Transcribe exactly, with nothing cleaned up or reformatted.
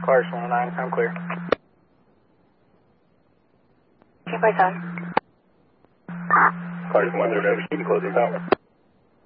Clarkson one oh nine, I'm clear. Okay, Python. Clarkson one zero, proceed to close this out.